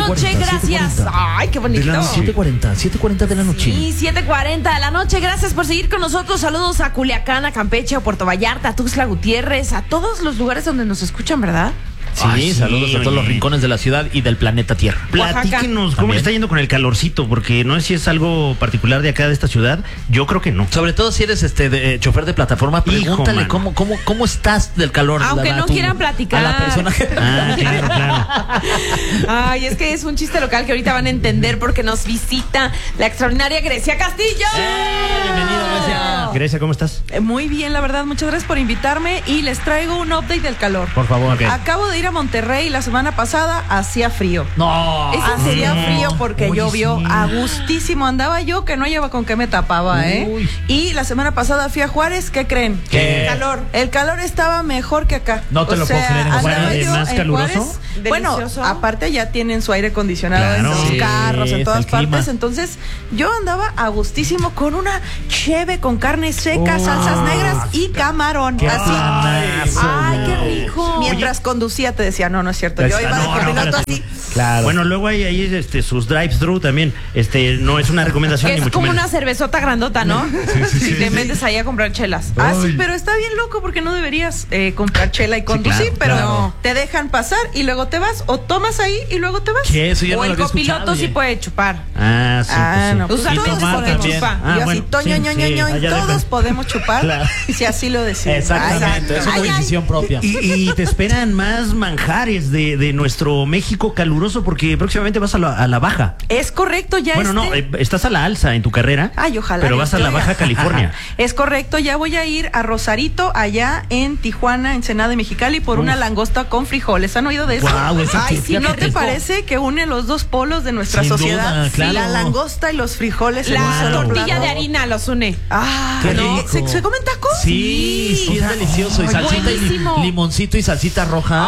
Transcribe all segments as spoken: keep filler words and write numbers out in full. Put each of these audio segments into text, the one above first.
noche, gracias. Ay, qué bonito. siete cuarenta, siete cuarenta de la noche. Sí, siete cuarenta de la noche. Gracias por seguir con nosotros. Saludos a Culiacán, a Campeche, a Puerto Vallarta, a Tuxtla Gutiérrez, a todos los lugares donde nos escuchan, ¿verdad? Sí, Ay, saludos sí, a todos oye. los rincones de la ciudad y del planeta Tierra. Platíquenos cómo También. está yendo con el calorcito, porque no sé si es algo particular de acá de esta ciudad. Yo creo que no. Sobre todo si eres este de, eh, chofer de plataforma, pregúntale mano. cómo, cómo, cómo estás del calor. Aunque la- no tu- quieran platicar. A la persona que... Ah, claro, claro. Ay, es que es un chiste local que ahorita van a entender porque nos visita la extraordinaria Grecia Castillo. Bienvenido, Grecia. Grecia, ¿cómo estás? Eh, Muy bien, la verdad, muchas gracias por invitarme y les traigo un update del calor. Por favor. Ok. Acabo de ir a Monterrey la semana pasada, hacía frío. No. Hacía frío porque Oye, llovió sí. a gustísimo. Andaba yo que no lleva con qué me tapaba, ¿eh? Uy. Y la semana pasada fui a Juárez, ¿qué creen? ¿Qué? El calor. El calor estaba mejor que acá. No te lo puedo creer, en andaba Juárez. yo ¿Más en caluroso? Juárez. Bueno, Delicioso. aparte ya tienen su aire acondicionado Claro. en sus Sí, carros, en está todas el clima. partes. Entonces, yo andaba a gustísimo con una cheve con carne seca, salsas negras y camarón. Qué Así. planazo, Ay, qué güey. rico. Mientras conducía te decía, no, no es cierto. Yo Está- iba de no, no, copiloto espérate. así. Claro. Bueno, luego hay ahí este, sus drive-thru también. Este, no es una recomendación Que ni es mucho como menos. una cervezota grandota, ¿no? Si te metes ahí a comprar chelas. Ah, sí, pero está bien loco porque no deberías eh, comprar chela y conducir, claro, pero claro. te dejan pasar y luego te vas, o tomas ahí y luego te vas. ¿Qué? Eso ya O no lo el había copiloto escuchado, sí oye. puede chupar. Ah, sí, Ah, pues sí. no, pues Usa todos tomar podemos también. chupar. Ah, y bueno, así, toño, sí, ño, sí, ño, allá todos depende. podemos chupar, Claro. si así lo decimos. Exactamente, es una Ay, ay. decisión propia. Y, y te esperan más manjares de, de nuestro México caluroso porque próximamente vas a la, a la baja. Es correcto, ya Bueno, no, este- eh, estás a la alza en tu carrera. Ay, ojalá. Pero Dios vas a la quiera. Baja California. Es correcto, ya voy a ir a Rosarito, allá en Tijuana, Ensenada y Mexicali, por una langosta con frijoles. ¿Han oído de eso? Guau, esa Ay, sí, sí, ¿no fíjate. te parece que une los dos polos de nuestra Sin sociedad? duda, claro. La langosta y los frijoles en un La solo tortilla plato. de harina los une. Ah, Qué ¿no? rico. ¿Se, ¿Se comen tacos? Sí, sí, es delicioso. Y Ay, salsita y li- buenísimo. limoncito y salsita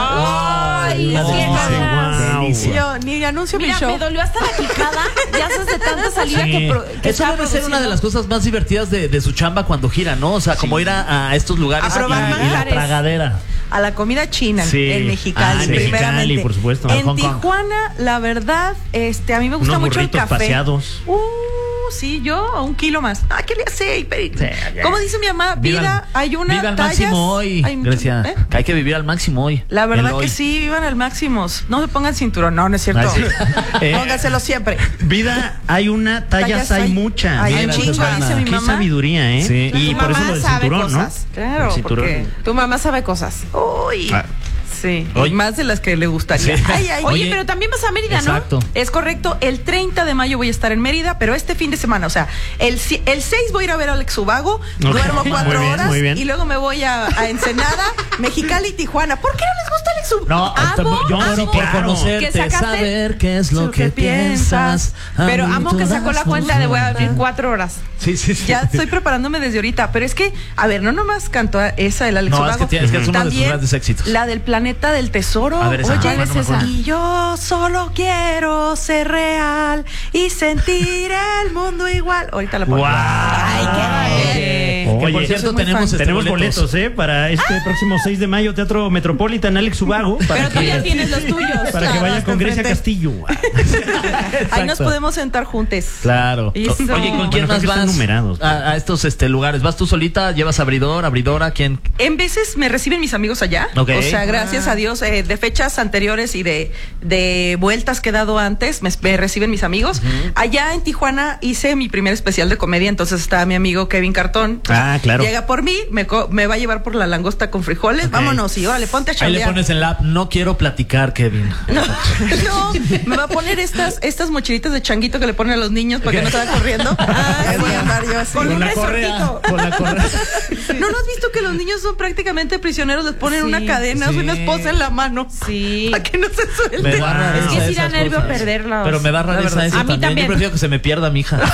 roja. Ay, Una sí, delicia. guau. Delicia. Yo ni anuncio Mira, mi show. me dolió hasta la quijada. Ya haces de tanta saliva Sí. que, pro- que Eso estaba debe ser una de produciendo. las cosas más divertidas de, de su chamba cuando gira, ¿no? O sea, como ir a, a estos lugares A probar y, y la manjares. tragadera. A la comida china Sí. en Mexicali, Ah, en Mexicali, primeramente. por supuesto. En Hong Kong. Tijuana, la verdad, este, a mí me gusta Unos mucho el burritos café. paseados. Uh, sí, yo a un kilo más. Ah, ¿qué le hace? Pero- Sí, ya. ¿Cómo dice mi mamá? Viva Vida, al- hay una Viva al tallas, máximo hoy, hay mucho- Grecia. ¿eh? Que hay que vivir al máximo hoy. La El verdad hoy. que sí, vivan al máximo. No se pongan cinturón. No, no es cierto. Ah, sí. Eh, Pónganselo siempre. Vida, hay una, tallas, Tallas hay, hay- muchas. hay un Qué chingo, dice mi mamá. sabiduría, ¿eh? Sí. Y Tu por eso mamá lo del sabe cinturón, cosas. ¿no? Claro, El cinturón. porque- Tu mamá sabe cosas. Uy. Ah. Sí, Hoy- y más de las que le gustaría. Sí. Ay, ay. Oye, Oye, pero también vas a Mérida, ¿no? Exacto. Es correcto, el treinta de mayo voy a estar en Mérida, pero este fin de semana, o sea, el, ci- el seis voy a ir a ver a Alex Ubago, duermo cuatro muy bien, horas muy bien. y luego me voy a, a Ensenada, Mexicali y Tijuana. ¿Por qué no les gusta Alex Ubago? No, hasta- Amo, yo muero amo por claro. conocerte, que sacaste- saber qué es lo Lo que, que piensas. piensas. Pero A mí amo que sacó la todas cuenta de voy a abrir tus- cuatro horas. Sí, sí, sí. Ya estoy preparándome desde ahorita, pero es que, a ver, no nomás cantó esa del Alex No, es Ubago. que tiene- es que es uno de sus también grandes éxitos. La del Planeta del Tesoro. A ver, esa, Oye, ¿cuál? No me acuerdo. y yo solo quiero ser real y sentir el mundo igual. Ahorita la pongo. ¡Guau! Ay, qué bien. Que por Oye, cierto soy muy tenemos, fan. este, tenemos boletos, ¿eh? Para este próximo seis de mayo, Teatro Metropolitan, Alex Ubago. Para Pero tú que, ya tienes los tuyos. para que Claro, vaya hasta con Grecia enfrente. Castillo. Ahí nos Exacto. podemos sentar juntos. Claro. Eso. O- Oye, ¿con quién Bueno, creo más que están vas numerados. a, a estos este lugares? ¿Vas tú solita? ¿Llevas abridor, abridora? ¿Quién? En veces me reciben mis amigos allá. Ok. O sea, gracias Ah. a Dios, eh, de fechas anteriores y de, de vueltas que he dado antes, me, me reciben mis amigos. Allá en Tijuana hice mi primer especial de comedia, entonces está mi amigo Kevin Cartón. Ah, claro. Llega por mí, me, co- me va a llevar por la langosta con frijoles. Ok. Vámonos, y órale, ponte a Ahí le chambear. pones en la app, no quiero platicar, Kevin. No, no, me va a poner estas, estas mochilitas de changuito que le ponen a los niños para que no se vayan corriendo. Ah, voy a andar yo así. Con un la correa. resortito. Con la correa. ¿No, ¿No has visto que los niños son prácticamente prisioneros? Les ponen Sí, una cadena, sí. una esposa en la mano. Sí. Para que no se Me suelte. da Es que risa sí da esas nervio cosas. perderlos. Pero me da La risa verdad. eso A mí también. también. Yo prefiero que se me pierda mi hija.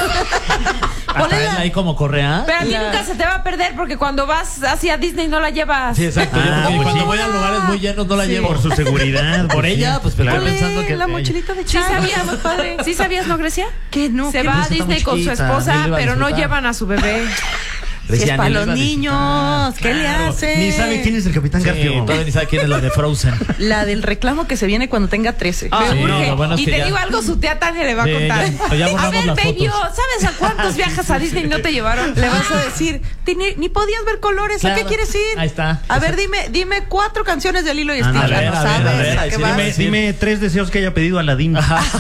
Ponle Traerla la- ahí como correa. Pero a ti La- nunca se te va a perder porque cuando vas hacia Disney no la llevas. Sí, exacto. Yo Ah, porque pues cuando sí. voy a lugares muy llenos no la Sí. llevo. Por su seguridad. Por pues ella, sí. pues pero Claro. pensando que la mochilita de ¿Sí chango. sabías, Está muy padre. ¿Sí sabías, no, Grecia? Que no, Se que va no a está muy Disney con su chiquita, esposa, él iba a pero no disfrutar. llevan a su bebé. Si es Decían, para él los iba a niños, ¿qué le Claro, hace? Ni sabe quién es el Capitán Sí, Garfio. todavía ni sabe quién es la de Frozen. La del reclamo que se viene cuando tenga trece. Ah, Sí, urge. lo bueno es y que te ya- digo algo, su tía Tania le va a Sí, contar. ya- ya a borramos ver, las baby, fotos. ¿sabes a cuántos viajes a Disney no te llevaron? Le vas a decir, "Ti ni, ni podías ver colores, ¿a Claro. qué quieres ir? Ahí está. A ver, dime, dime cuatro canciones de Lilo y Anda, Stitch. a ver, Ya no a ver, sabes a ver, a ahí qué sí, vas. Dime, Sí. dime tres deseos que haya pedido Aladín.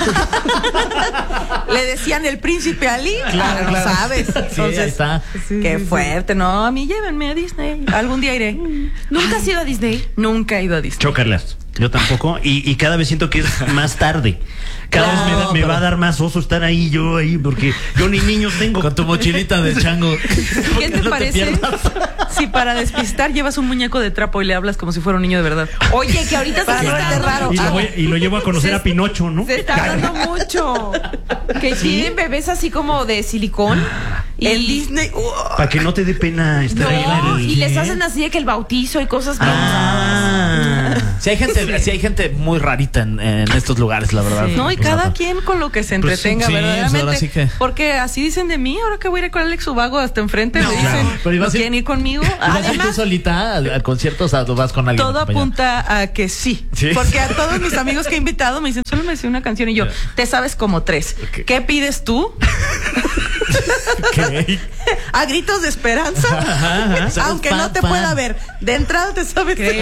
Le decían el príncipe Ali, Claro, no claro. sabes. Sí, Entonces, ahí está. qué fuerte. No, a mí llévenme a Disney. Algún día iré. ¿Nunca has ido a Disney? Nunca he ido a Disney. Chócalas. Yo tampoco. Y, y cada vez siento que es más tarde. Cada Claro, vez me, da- me pero- va a dar más oso estar ahí, yo ahí, porque yo ni niños tengo. Con tu mochilita de chango. ¿Qué te No parece pierdas. si para despistar llevas un muñeco de trapo y le hablas como si fuera un niño de verdad? Oye, que ahorita se Para está no verte dando raro. Y lo, mucho. voy- y lo llevo a conocer Se- a Pinocho, ¿no? Se está dando mucho. Que tienen bebés así como de silicón. Y El Disney. ¡oh! Para que no te dé pena estar ahí No, en el... y les hacen así de que el bautizo y cosas. Ah. Sí hay gente, sí hay gente muy rarita en, en estos lugares, la verdad. No, y Pues, cada no. quien con lo que se Pues sí, entretenga, sí, verdaderamente. ahora sí que- Porque así dicen de mí, ahora que voy a ir con Alex Ubago hasta enfrente, me dicen, claro. Pero ibas ¿no a ir- quieren ir conmigo? ¿Ibas a ir tú Además, solita al, al concierto o sea, tú vas con alguien? todo acompañado? apunta a que sí. Sí. Porque a todos mis amigos que he invitado me dicen, solo me sé una canción y yo, te sabes como tres. Ok. ¿Qué pides tú? Ok. A gritos de esperanza. ¿Sabes Aunque no te papá? pueda ver. De entrada te sabes.